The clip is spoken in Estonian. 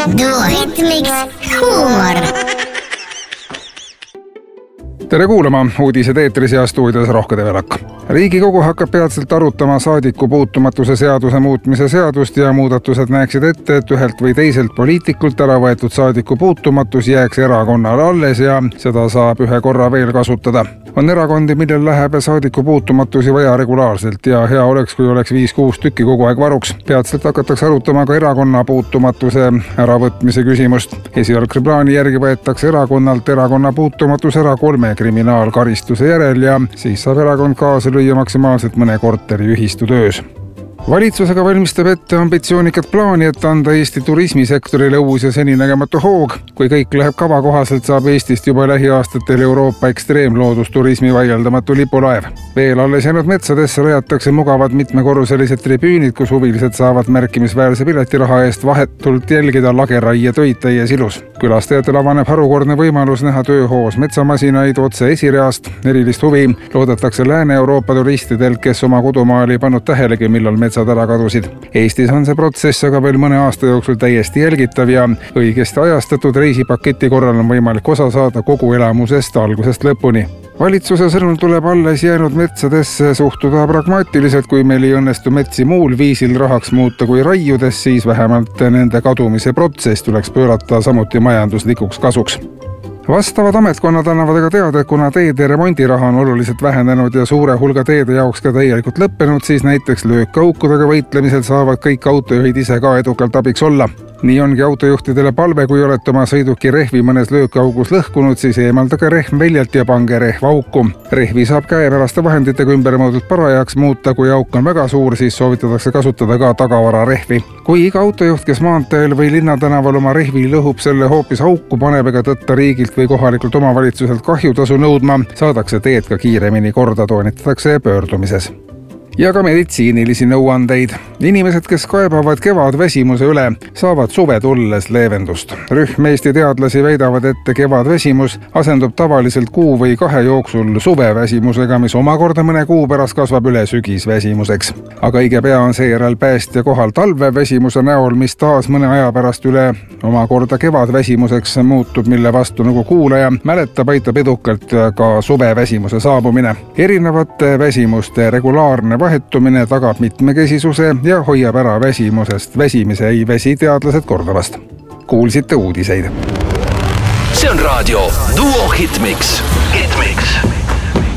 Duo Hitmix huumor. Tere kuulama, uudised eetris ja stuudios Rohke Develak. Riigikogu hakkab peatselt arutama saadikupuutumatuse seaduse muutmise seadust ja muudatused näeksid ette, et ühelt või teiselt poliitikult ära võetud saadikupuutumatus jääks erakonnale alles ja seda saab ühe korra veel kasutada. On erakondi, millel läheb saadikupuutumatusi vaja regulaarselt ja hea oleks, kui oleks 5-6 tükki kogu aeg varuks. Peatselt hakatakse arutama ka erakonna puutumatuse äravõtmise küsimust. Esialgse plaani järgi võetakse erakonnalt erakonna puutumatus ära 3 kriminaalkaristuse järel ja siis saab erakond kaasa lüüa maksimaalselt mõne korteriühistu töös. Valitsusega valmistab ette ambitsioonikat plaani, et anda Eesti turismisektorile uus ja seninägematu hoog. Kui kõik läheb kava kohaselt, saab Eestist juba lähiaastatel Euroopa ekstreemloodusturismi vaieldamatu lipulaev. Veel alles jäänud metsadesse rajatakse mugavad mitmekorruselised tribüünid, kus huvilised saavad märkimisväärse piletiraha eest vahetult jälgida lageraie töid täies ilus. Külastajatel avaneb harukordne võimalus näha tööhoos metsamasinaid otse esireast. Erilist huvi loodetakse Lääne-Euroopa turistidel, kes oma kodumaal ei pannud tähelegi, millal metsad ära kadusid. Eestis on see protsess aga veel mõne aasta jooksul täiesti jälgitav ja õigesti ajastatud reisipaketi korral on võimalik osa saada kogu elamusest algusest lõpuni. Valitsuse sõnul tuleb alles jäänud metsadesse suhtuda pragmaatiliselt, kui meil ei õnnestu metsi muul viisil rahaks muuta kui raiudes, siis vähemalt nende kadumise protsess tuleks pöörata samuti majanduslikuks kasuks. Vastavad ametkonnad annavad aga teada, et kuna teede remondiraha on oluliselt vähenenud ja suure hulga teede jaoks ka täielikult lõppenud, siis näiteks löökaukudega võitlemisel saavad kõik autojuhid ise ka edukalt abiks olla. Nii ongi autojuhtidele palve, kui olete oma sõiduki rehvi mõnes löökaugus lõhkunud, siis eemaldage rehm väljalt ja pange rehv auku. Rehvi saab käepäraste vahenditega ümbermõõdult parajaks muuta, kui auk on väga suur, siis soovitatakse kasutada ka tagavararehvi. Kui iga autojuht, kes maanteel või linnatänaval oma rehvi lõhub selle hoopis auku, paneb ega tõtta riigilt või kohalikult omavalitsuselt kahjutasu nõudma, saadakse teed ka kiiremini korda, toonitatakse pöördumises. Ja ka meditsiinilisi nõuandeid. Inimesed, kes kaebavad kevadväsimuse üle, saavad suve tulles leevendust. Rühm Eesti teadlasi väidavad, et kevadväsimus asendub tavaliselt 1 või 2 jooksul suveväsimusega, mis omakorda mõne kuu pärast kasvab üle sügisväsimuseks. Aga õige pea on seejärel päästja kohal talveväsimuse näol, mis taas mõne aja pärast üle omakorda kevadväsimuseks muutub, mille vastu nagu kuulaja mäletab, aitab edukalt ka suveväsimuse saabumine. Erinevate väsimuste regulaarne vahetumine tagab mitmekesisuse ja hoiab ära väsimusest väsimise ei väsi teadlased kordavast. Kuulsite uudiseid. See on raadio Duo Hitmix.